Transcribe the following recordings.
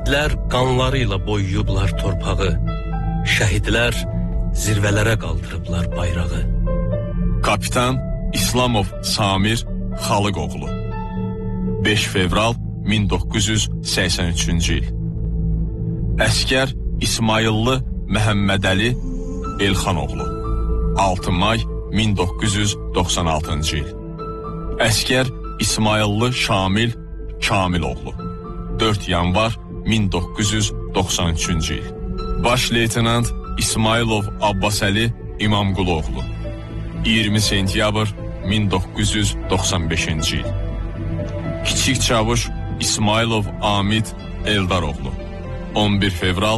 Şəhidlər qanları ilə boyuyublar torpağı. Şəhidlər zirvələrə qaldırıblar bayrağı. Kapitan İslamov Samir Xalıqoğlu 5 fevral 1983-cü il. Əskər İsmayıllı Məhəmmədəli Elxanoğlu 6 may 1996-cı il. Əskər İsmayıllı Şamil Kamiloğlu 4 yanvar 1993-cü il. Baş leytenant İsmailov Abbasəli İmamquloğlu 20 sentyabr 1995-ci il. Kiçik çavuş İsmailov Amid Eldaroğlu 11 fevral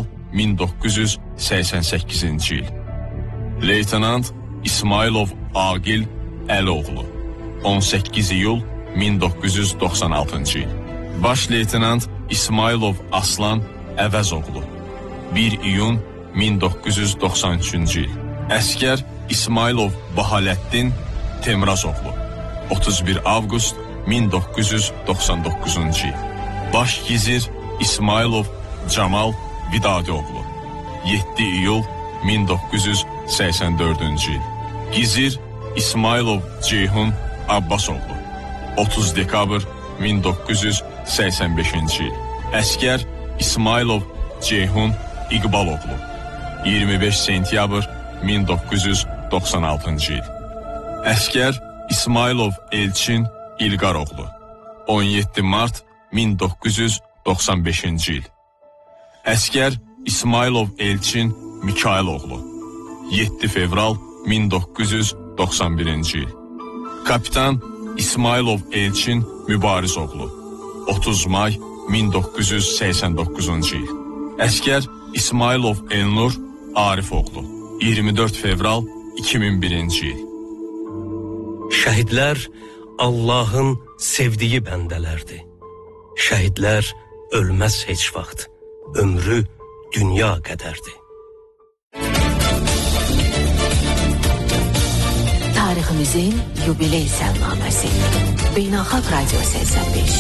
1988-ci il. Leytenant İsmailov Aqil Əloğlu 18 iyul 1996-cı il. Baş leytenant İsmailov Aslan Əvəzoğlu 1 iyun 1993-cü il. Əskər İsmailov Bahaləddin Temrazoğlu 31 avqust 1999-cu il. Baş gizir İsmailov Camal Vidadioğlu 7 iyul 1984-cü il. Gizir İsmailov Ceyhun Abbasoğlu 30 dekabr 1985-ci il. Əskər İsmailov Ceyhun İqbaloğlu 25 sentyabr 1996-cı il. Əskər İsmailov Elçin İlqaroğlu 17 mart 1995-ci il. Əskər İsmailov Elçin Mikailoğlu 7 fevral 1991-ci il. Kapitan İsmailov Elçin Mübarizoğlu 30 may 1989-cu il. Əskər İsmailov Elnur Arifoğlu 24 fevral 2001-ci il. Şəhidlər Allahın sevdiyi bəndələrdir. Şəhidlər ölməz heç vaxt. Ömrü dünya qədərdir. Tariximizin yubiley səlnaməsi. Beynəlxalq Radio 85.